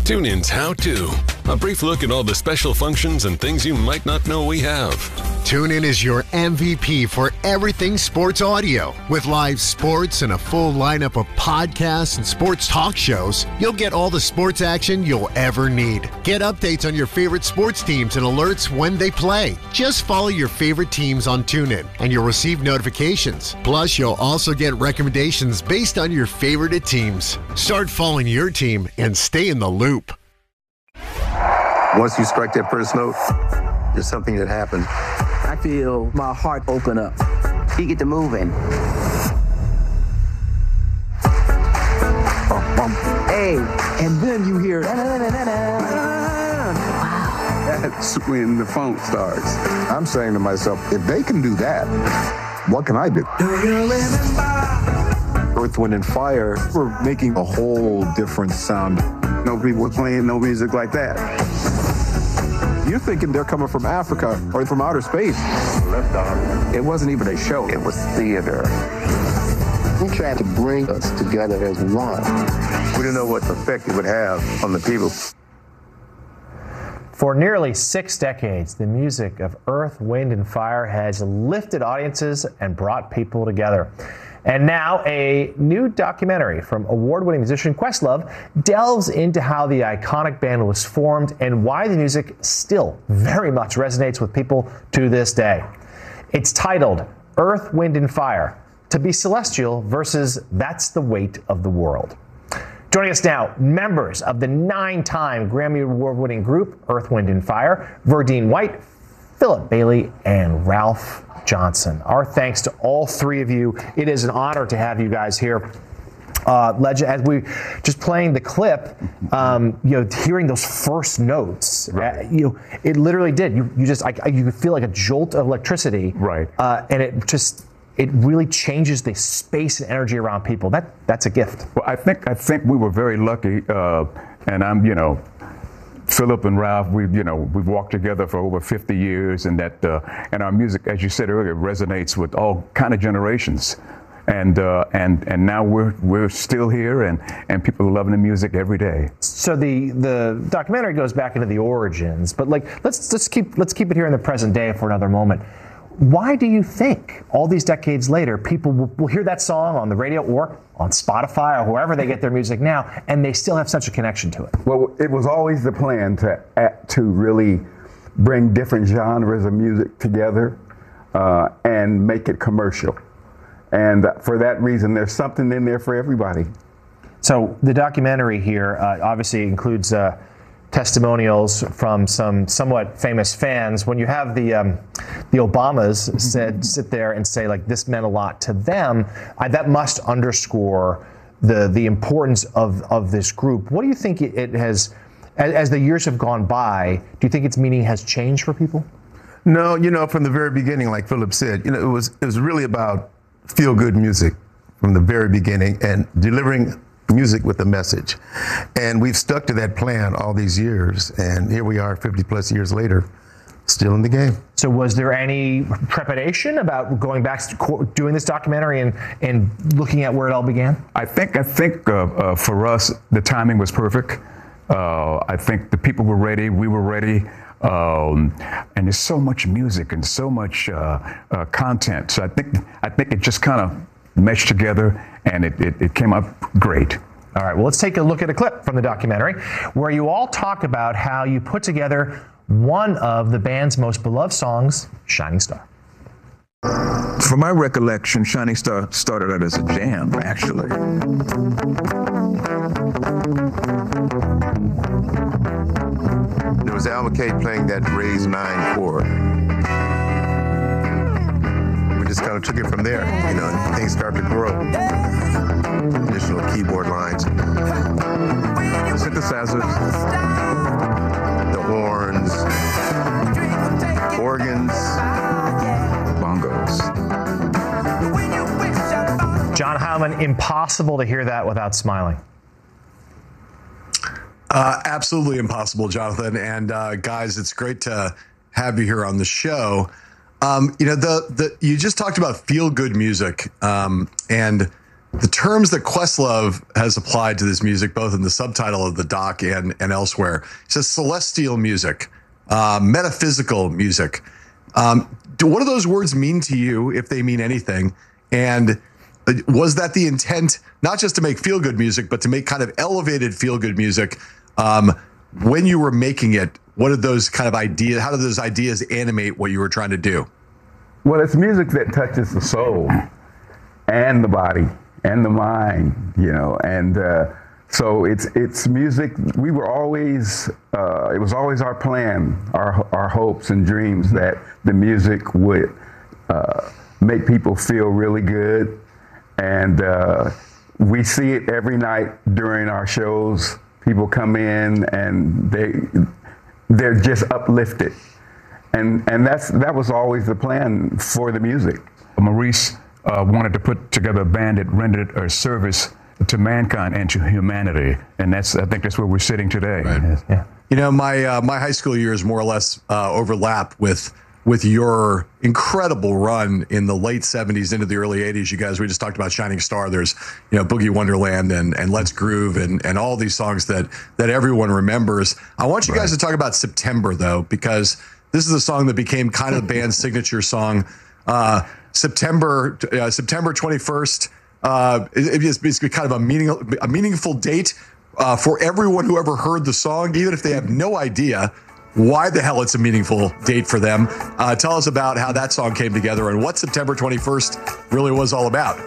TuneIn's How To. A brief look at all the special functions and things you might not know we have. TuneIn is your MVP for everything sports audio. With live sports and a full lineup of podcasts and sports talk shows, you'll get all the sports action you'll ever need. Get updates on your favorite sports teams and alerts when they play. Just follow your favorite teams on TuneIn, and you'll receive notifications. Plus, you'll also get recommendations based on your favorite teams. Start following your team and stay in the loop. Once you strike that first note, there's something that happens. I feel my heart open up. You get to moving. Hey, and then you hear. Wow. That's when the funk starts. I'm saying to myself, if they can do that, what can I do? Earth, Wind, and Fire were making a whole different sound. No people were playing no music like that. You're thinking they're coming from Africa or from outer space. It wasn't even a show. It was theater. He tried to bring us together as one. We didn't know what effect it would have on the people. For nearly 6 decades, the music of Earth, Wind, and Fire has lifted audiences and brought people together. And now a new documentary from award-winning musician Questlove delves into how the iconic band was formed and why the music still very much resonates with people to this day. It's titled Earth, Wind, and Fire, To Be Celestial versus That's the Weight of the World. Joining us now, members of the 9-time Grammy Award-winning group Earth, Wind, and Fire, Verdine White, Philip Bailey, and Ralph Johnson. Our thanks to all three of you. It is an honor to have you guys here. Legend, as we just playing the clip, hearing those first notes, right. It literally did. You could feel like a jolt of electricity, right? And it really changes the space and energy around people. That's a gift. Well, I think we were very lucky, and I'm Philip and Ralph, we've walked together for over 50 years, and and our music, as you said earlier, resonates with all kind of generations, and now we're still here, and people are loving the music every day. So the documentary goes back into the origins, but let's keep it here in the present day for another moment. Why do you think all these decades later people will hear that song on the radio or on Spotify or wherever they get their music now, and they still have such a connection to it? Well, it was always the plan to really bring different genres of music together and make it commercial. And for that reason, there's something in there for everybody. So the documentary here obviously includes testimonials from some somewhat famous fans. When you have the Obamas sit there and say, like, this meant a lot to them, that must underscore the importance of this group. What do you think it has, as the years have gone by, do you think its meaning has changed for people? No, from the very beginning, like Philip said, it was really about feel-good music from the very beginning and delivering music with a message. And we've stuck to that plan all these years, and here we are 50 plus years later, still in the game. So was there any trepidation about going back to doing this documentary and looking at where it all began? I think for us, the timing was perfect. I think the people were ready, we were ready. And there's so much music and so much content. So I think it just kind of meshed together, and it came out great. All right, well, let's take a look at a clip from the documentary where you all talk about how you put together one of the band's most beloved songs, Shining Star. From my recollection, Shining Star started out as a jam, actually. There was Al McKay playing that raised 9 chord. We just kind of took it from there, and things started to grow. Additional keyboard lines. Synthesizers. The horns. Organs. Bongos. John Heilman, impossible to hear that without smiling. Absolutely impossible, Jonathan. And guys, it's great to have you here on the show. You just talked about feel-good music, and the terms that Questlove has applied to this music, both in the subtitle of the doc and elsewhere, he says celestial music, metaphysical music. What do those words mean to you, if they mean anything? And was that the intent, not just to make feel-good music, but to make kind of elevated feel-good music? When you were making it, what did those kind of ideas, how did those ideas animate what you were trying to do? Well, it's music that touches the soul and the body and the mind, you know, and so it's music. We were always, it was always our plan, our hopes and dreams that the music would make people feel really good. And we see it every night during our shows. People come in and they're just uplifted. And that was always the plan for the music. Maurice wanted to put together a band that rendered a service to mankind and to humanity, and I think that's where we're sitting today. Right. Yes. Yeah. You know, my high school years more or less overlap with your incredible run in the late 70s into the early 80s. You guys, we just talked about Shining Star. There's, you know, Boogie Wonderland and Let's Groove and all these songs that everyone remembers. I want you guys to talk about September, though, because this is a song that became kind of the band's signature song. September 21st. It is basically kind of a meaningful date for everyone who ever heard the song, even if they have no idea why the hell it's a meaningful date for them. Tell us about how that song came together and what September 21st really was all about.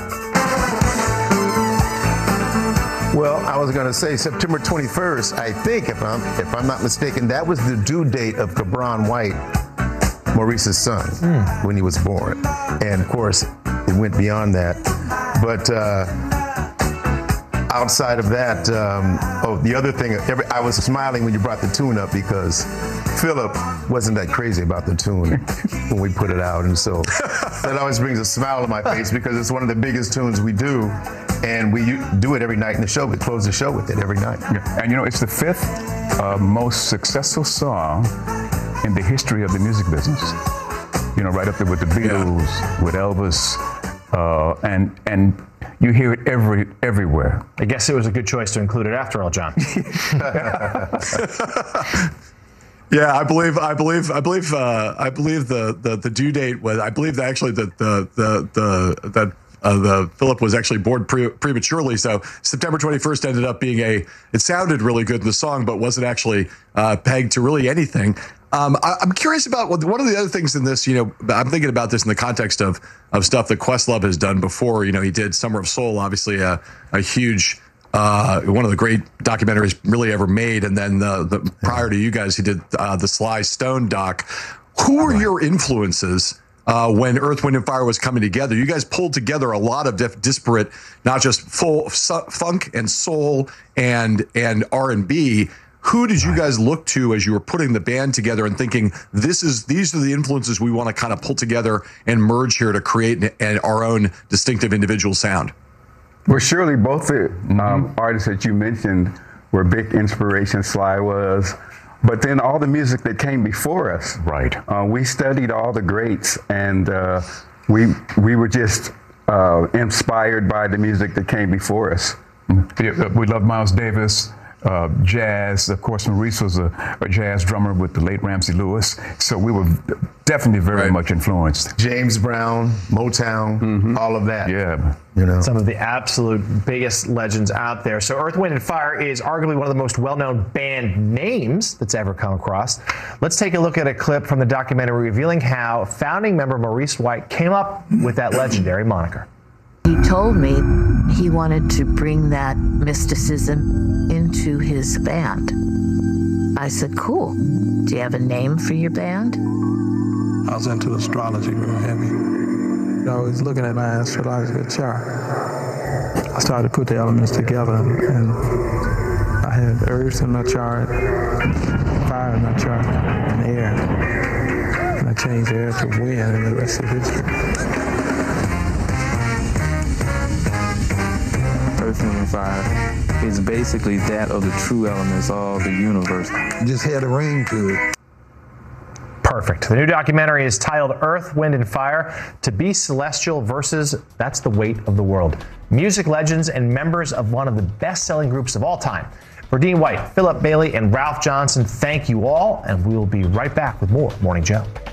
Well, I was going to say September 21st, I think, if I'm not mistaken, that was the due date of Cabron White, Maurice's son, when he was born. And of course, it went beyond that. But outside of that, the other thing, I was smiling when you brought the tune up because Philip wasn't that crazy about the tune when we put it out. And so that always brings a smile to my face because it's one of the biggest tunes we do. And we do it every night in the show. We close the show with it every night. Yeah. And you know, it's the fifth most successful song in the history of the music business. You know, right up there with the Beatles, with Elvis, and you hear it everywhere. I guess it was a good choice to include it after all, John. Yeah, I believe the due date was, I believe that actually the Philip was actually born prematurely, so September 21st ended up being it sounded really good in the song, but wasn't actually pegged to really anything. I'm curious about one of the other things in this, you know, I'm thinking about this in the context of stuff that Questlove has done before. You know, he did Summer of Soul, obviously a huge, one of the great documentaries really ever made. And then the prior to you guys, he did the Sly Stone doc. Who were your influences when Earth, Wind & Fire was coming together? You guys pulled together a lot of disparate, not just full funk and soul and R&B. Who did you guys look to as you were putting the band together and thinking these are the influences we want to kind of pull together and merge here to create our own distinctive individual sound? Well, surely both the artists that you mentioned were big inspirations. Sly was, but then all the music that came before us. Right. We studied all the greats, and we were just inspired by the music that came before us. We loved Miles Davis. Jazz, of course, Maurice was a jazz drummer with the late Ramsey Lewis, so we were definitely very much influenced. James Brown, Motown, all of that. Yeah. You know, some of the absolute biggest legends out there. So Earth, Wind & Fire is arguably one of the most well-known band names that's ever come across. Let's take a look at a clip from the documentary revealing how founding member Maurice White came up with that legendary moniker. He told me he wanted to bring that mysticism into his band. I said, cool. Do you have a name for your band? I was into astrology real heavy. I was looking at my astrological chart. I started to put the elements together, and I had earth in my chart, fire in my chart, and air. And I changed air to wind, and the rest is history. Earth, Wind & Fire is basically that of the true elements of the universe. Just had a ring to it. Perfect. The new documentary is titled Earth, Wind, and Fire, To Be Celestial versus That's the Weight of the World. Music legends and members of one of the best-selling groups of all time. For Dean White, Philip Bailey, and Ralph Johnson, thank you all, and we will be right back with more Morning Joe.